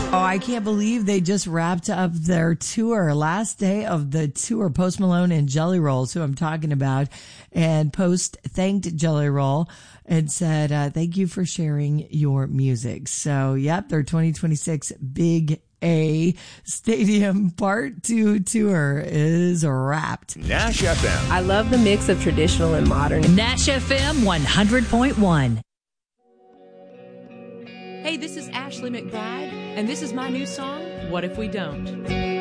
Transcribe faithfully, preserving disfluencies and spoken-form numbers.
Oh, I can't believe they just wrapped up their tour. Last day of the tour, Post Malone and Jelly Rolls, who I'm talking about. And Post thanked Jelly Roll and said, uh, thank you for sharing your music. So, yep, their twenty twenty-six Big A Stadium Part two tour is wrapped. Nash F M. I love the mix of traditional and modern. Nash F M one hundred point one. Hey, this is Ashley McBride, and this is my new song, What If We Don't?